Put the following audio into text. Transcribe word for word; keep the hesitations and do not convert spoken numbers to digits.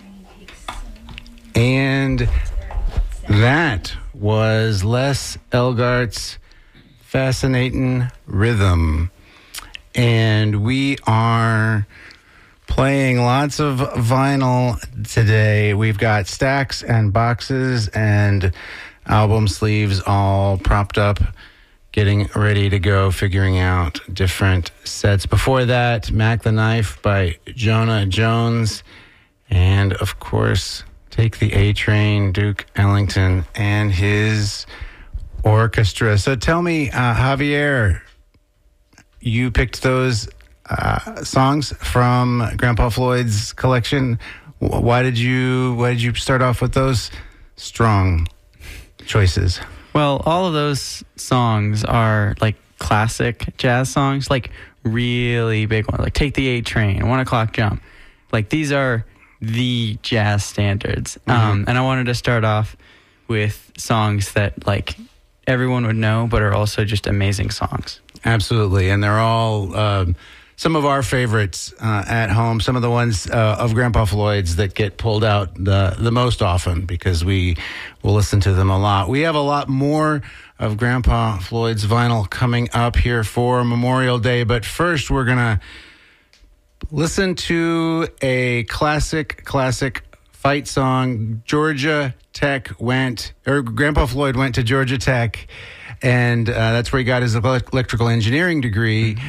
And that was Les Elgart's Fascinating Rhythm. And we are playing lots of vinyl today. We've got stacks and boxes and album sleeves all propped up, getting ready to go, figuring out different sets. Before that, Mac the Knife by Jonah Jones. And, of course, Take the A-Train, Duke Ellington, and his orchestra. So tell me, uh, Javier, you picked those uh, songs from Grandpa Floyd's collection. Why did you Why did you start off with those strong choices? Well, all of those songs are like classic jazz songs, like really big ones, like Take the A Train, One O'Clock Jump. Like these are the jazz standards. Mm-hmm. Um, and I wanted to start off with songs that like everyone would know, but are also just amazing songs. Absolutely. And they're all um, some of our favorites uh, at home, some of the ones uh, of Grandpa Floyd's that get pulled out the, the most often because we will listen to them a lot. We have a lot more of Grandpa Floyd's vinyl coming up here for Memorial Day, but first we're going to listen to a classic, classic fight song. Georgia Tech went, or Grandpa Floyd went to Georgia Tech, and uh, that's where he got his electrical engineering degree.